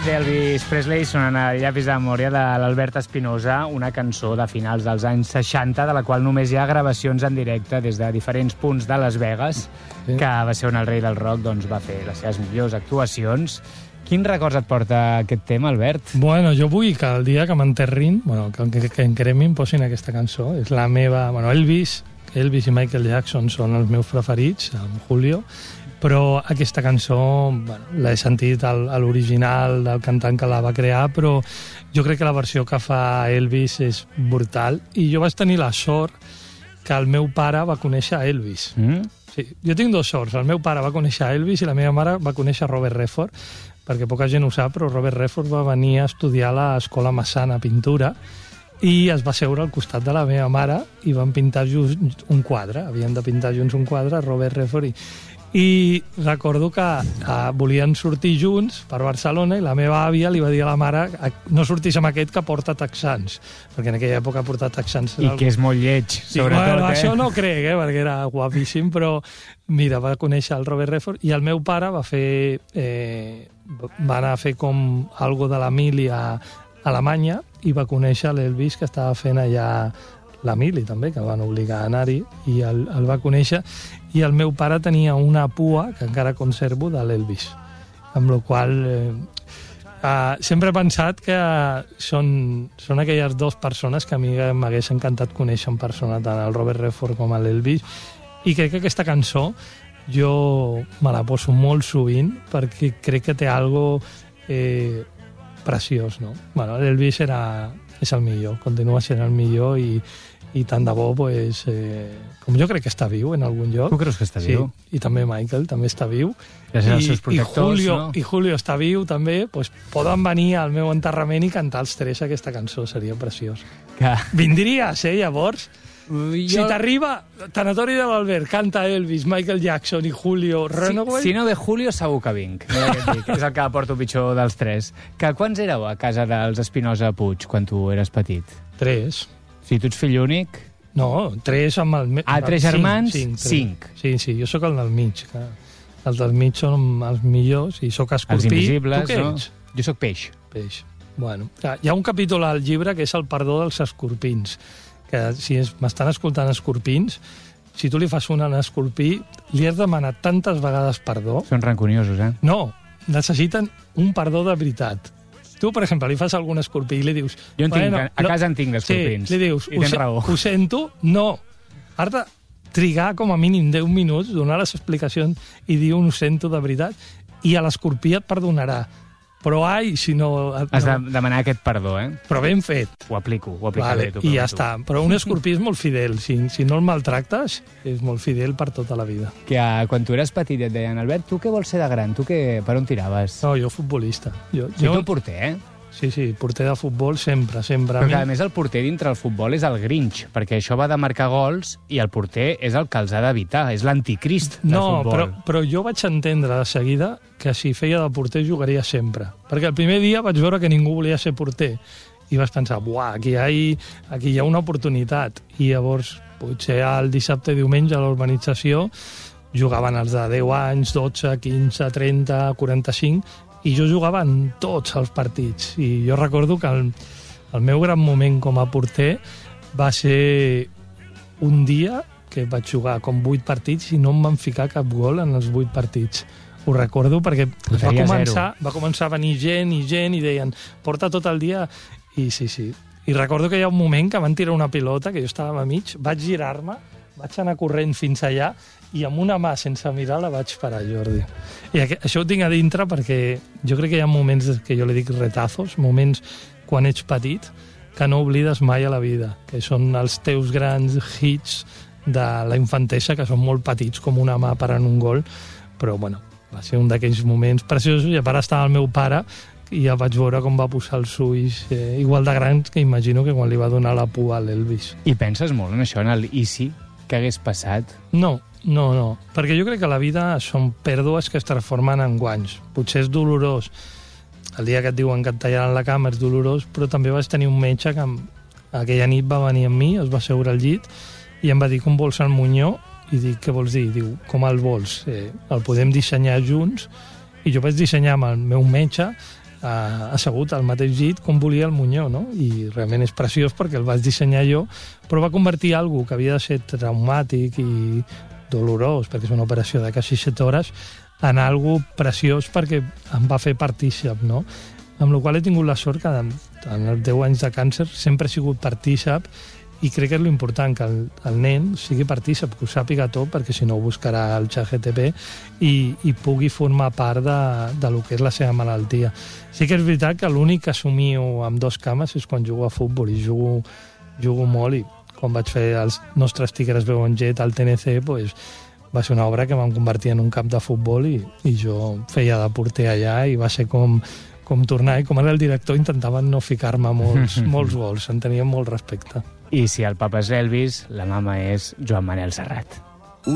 d'Elvis Presley sonant a Llapis de Memòria de l'Albert Espinosa, una cançó de finals dels anys 60, de la qual només hi ha gravacions en directe des de diferents punts de Las Vegas, que va ser on el rei del rock doncs, va fer les seves millors actuacions. Quins records et porta aquest tema, Albert? Bueno, jo vull que el dia que m'enterrin, que em cremin, posin aquesta cançó. És la meva... Bueno, Elvis i Michael Jackson són els meus preferits, amb Julio, però aquesta cançó l'he sentit a l'original del cantant que la va crear, però jo crec que la versió que fa Elvis és brutal, i jo vaig tenir la sort que el meu pare va conèixer Elvis. Sí, jo tinc dos sorts. El meu pare va conèixer Elvis i la meva mare va conèixer Robert Redford, perquè poca gent ho sap, però Robert Redford va venir a estudiar a l'Escola Massana Pintura i es va seure al costat de la meva mare i van pintar junts un quadre. Havien de pintar junts un quadre, Robert Redford i recordo que volien sortir junts per Barcelona i la meva àvia li va dir a la mare no sortís amb aquest que porta texans, perquè en aquella època portar texans... I que és molt lleig, sobretot. Bueno, això no crec, perquè era guapíssim, però mira, va conèixer el Robert Redford i el meu pare va fer... va anar a fer com algo de la mili a Alemanya i va conèixer l'Elvis que estava fent allà la mili també, que el van obligar a anar-hi i el va conèixer, i el meu pare tenia una pua que encara conservo de l'Elvis, amb la qual sempre he pensat que són aquelles dues persones que a mi m'hagués encantat conèixer en persona, tant el Robert Redford com l'Elvis, i crec que aquesta cançó jo me la poso molt sovint perquè crec que té algo preciós, no? Bueno, l'Elvis és el millor, continua sent el millor i tant de bo, pues, com jo crec que està viu en algun lloc. Tu creus que està viu? Sí, i també Michael també està viu. Gràcies als seus protectors, no? I Julio està viu també, pues, poden venir al meu enterrament i cantar els tres aquesta cançó, seria preciós. Vindries, llavors? Si t'arriba Tanatori de l'Albert, canta Elvis, Michael Jackson i Julio Renoway... Si no de Julio, segur que vinc. És el que porto pitjor dels tres. Quants éreu a casa dels Espinosa Puig quan tu eres petit? 3. Si tu ets fill únic... No, 3 amb el... 3 germans? 5. Sí, jo sóc el del mig. Els del mig són els millors i sóc escorpí. Els invisibles, tu què ets? No? Jo sóc peix. Peix. Bueno, hi ha un capítol al llibre que és el perdó dels escorpins, que si m'estan escoltant escorpins, si tu li fas un escorpí, li has demanat tantes vegades perdó... Són rancuniosos, No, necessiten un perdó de veritat. Tu, per exemple, li fas algun escorpí i li dius... Jo a casa en tinc d'escorpins. Sí, li dius, i tens raó. Ho sento, no. Has de trigar com a mínim 10 minuts, donar les explicacions i dir un ho sento de veritat, i a l'escorpí et perdonarà. Però si no... Has de demanar aquest perdó, Però ben fet. Ho aplico vale, bé. I ja està. Però un escorpí és molt fidel. Si no el maltractes, és molt fidel per tota la vida. Que quan tu eres petit et deien, Albert, tu què vols ser de gran? Tu per on tiraves? No, jo futbolista. Jo porter, Sí, porter de futbol sempre. Però que, a més, el porter dintre el futbol és el Grinch, perquè això va de marcar gols i el porter és el que els ha d'evitar, és l'anticrist del futbol. No, però jo vaig entendre de seguida que si feia de porter jugaria sempre. Perquè el primer dia vaig veure que ningú volia ser porter i vaig pensar, aquí hi ha una oportunitat. I llavors, potser el dissabte i diumenge a la urbanització jugaven els de 10 anys, 12, 15, 30, 45... i jo jugava en tots els partits. I jo recordo que el meu gran moment com a porter va ser un dia que vaig jugar com 8 partits i no em van ficar cap gol en els 8 partits. Ho recordo perquè va començar a venir gent i deien, porta tot el dia... I sí. I recordo que hi ha un moment que van tirar una pilota, que jo estava a mig, vaig girar-me, vaig anar corrent fins allà i amb una mà, sense mirar, la vaig parar, Jordi. I això ho tinc a dintre perquè jo crec que hi ha moments que jo li dic retazos, moments quan ets petit, que no oblides mai a la vida, que són els teus grans hits de la infantesa, que són molt petits, com una mà parant un gol, però bueno, va ser un d'aquells moments preciosos, i a part estava el meu pare, i ja vaig veure com va posar els ulls igual de grans que imagino que quan li va donar la pua a l'Elvis. I penses molt en això, en el i si que hagués passat? No, perquè jo crec que la vida són pèrdues que es transformen en guanys. Potser és dolorós. El dia que et diuen que et tallaran la cama és dolorós, però també vaig tenir un metge que aquella nit va venir amb mi, es va asseure al llit i em va dir, com vols el monyó? I dic, què vols dir? Diu, com el vols? El podem dissenyar junts? I jo vaig dissenyar amb el meu metge assegut al mateix llit com volia el Muñó, no? I realment és preciós perquè el vaig dissenyar jo, però va convertir algo que havia de ser traumàtic i dolorós, perquè és una operació de quasi 7 hores, en algo preciós perquè em va fer partícip, no? Amb la qual he tingut la sort que en els 10 anys de càncer sempre he sigut partícip i crec que és l'important, que el nen sigui partícip, que ho sàpiga tot, perquè si no ho buscarà al ChatGPT i pugui formar part de lo que és la seva malaltia. Sí que és veritat que l'únic que assumio amb 2 cames és quan jugo a futbol, i jugo molt, i quan vaig fer els nostres Tigres veuen Jet al TNC, pues, va ser una obra que vam convertir en un camp de futbol i jo feia de porter allà i va ser com tornar, i com era el director intentaven no ficar-me molts gols, en tenien molt respecte. I si el papa és Elvis, la mama és Joan Manel Serrat.